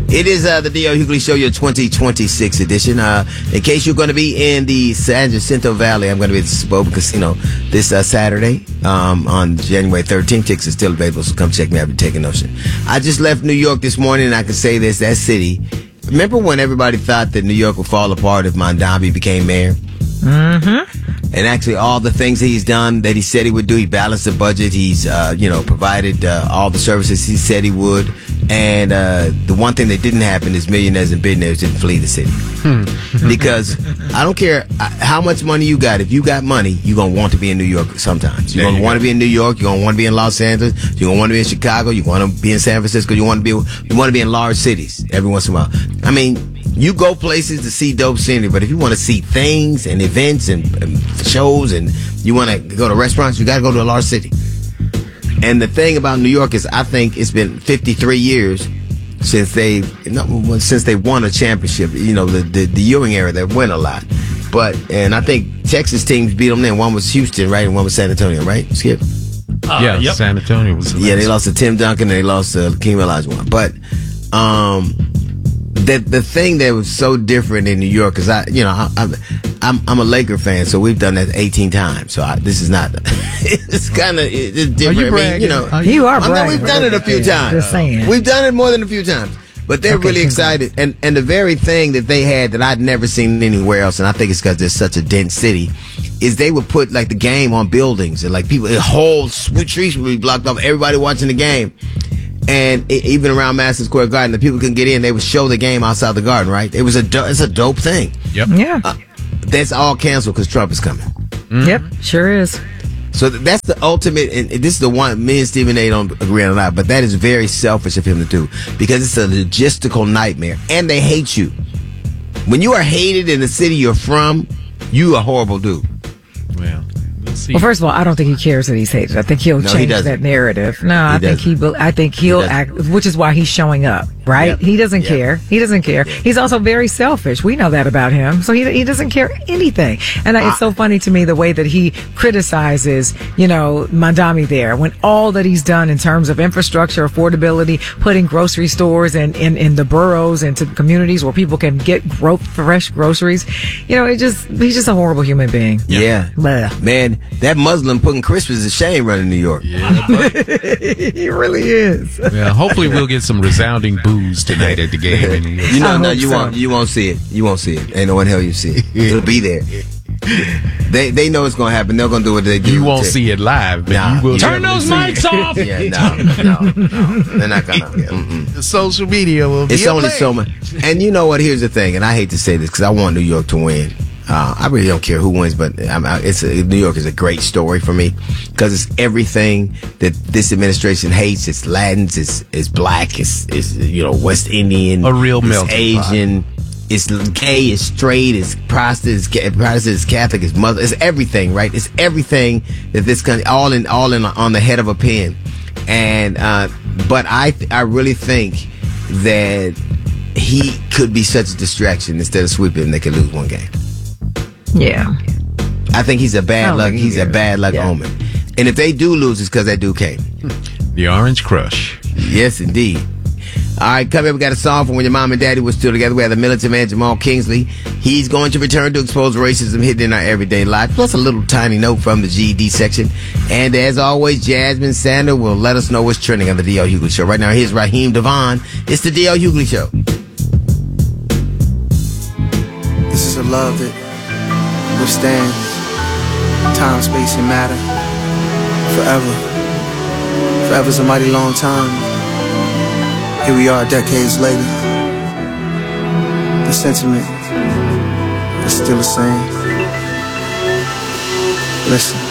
It is the D.L. Hughley Show, your 2026 edition. In case you're going to be in the San Jacinto Valley, I'm going to be at the Suburban Casino this Saturday on January 13th. Tickets are still available, so come check me out if you're taking Ocean. I just left New York this morning, and I can say this, that city. Remember when everybody thought that New York would fall apart if Mondambi became mayor? Mm-hmm. And actually, all the things he's done that he said he would do, he balanced the budget. He's, provided all the services he said he would. And the one thing that didn't happen is millionaires and billionaires didn't flee the city. Because I don't care how much money you got. If you got money, you're going to want to be in New York sometimes. You're going to want to be in New York. You're going to want to be in Los Angeles. You're going to want to be in Chicago. You want to be in San Francisco. You want to be in large cities every once in a while. I mean, you go places to see dope scenery, but if you want to see things and events and shows and you want to go to restaurants, you got to go to a large city. And the thing about New York is, I think it's been 53 years since they won a championship. You know, the Ewing era, they win a lot. And I think Texas teams beat them then. One was Houston, right, and one was San Antonio, right, Skip? Yep. San Antonio was. Yeah, they lost to Tim Duncan and they lost to Hakeem Olajuwon. But the thing that was so different in New York is I'm a Laker fan, so we've done that 18 times. So this is not. It's kind of different. Are you bragging? You are bragging. We've done it a few times. Just saying. We've done it more than a few times. But they're really excited, and the very thing that they had that I'd never seen anywhere else, and I think it's because it's such a dense city, is they would put like the game on buildings, and like people, the whole streets would be blocked off. Everybody watching the game. And even around Madison Square Garden, the people couldn't get in. They would show the game outside the Garden, right? It's a dope thing. Yep. Yeah. That's all canceled because Trump is coming. Mm-hmm. Yep, sure is. So that's the ultimate, and this is the one me and Stephen A. don't agree on a lot, but that is very selfish of him to do because it's a logistical nightmare, and they hate you. When you are hated in the city you're from, you a horrible dude. Well, let's see. Well, first of all, I don't think he cares that he's hated. I think he'll change that narrative. No, I think he'll act, which is why he's showing up, right? Yep. He doesn't care. He doesn't care. Yep. He's also very selfish. We know that about him. So he doesn't care anything. And it's so funny to me the way that he criticizes, Mondambi there, when all that he's done in terms of infrastructure, affordability, putting grocery stores in the boroughs into communities where people can get fresh groceries. He's just a horrible human being. Yeah. Man, that Muslim putting Christmas is a shame running New York. Yeah, he really is. Yeah, hopefully we'll get some resounding boos tonight at the game in New York. You won't see it. You won't see it. Ain't no one hell you see it. It'll be there. They know it's gonna happen. They're gonna do what they do. You won't see it live, but you will. Turn those mics off. Yeah, no. They're not gonna. The social media will be. It's only so much. And you know what? Here's the thing. And I hate to say this because I want New York to win. I really don't care who wins, but New York is a great story for me because it's everything that this administration hates. It's Latins, it's black, it's West Indian, a real melting Asian, pot. It's gay, it's straight, it's Protestant, it's Catholic, it's Muslim, it's everything, right? It's everything that this country all in on the head of a pin. And but I really think that he could be such a distraction instead of sweeping. They could lose one game. Yeah, I think he's a bad luck. He's a bad luck omen. And if they do lose, it's because that dude came. The Orange Crush. Yes, indeed. All right, coming up, we got a song from when your mom and daddy were still together. We have the militant man Jamal Kingsley. He's going to return to expose racism hidden in our everyday life. Plus a little tiny note from the GED section. And as always, Jasmine Sander will let us know what's trending on the D.L. Hughley Show. Right now, here's Raheem Devon. It's the D.L. Hughley Show. This is a love that withstands time, space, and matter forever. Forever's a mighty long time. Here we are decades later. The sentiment is still the same. Listen.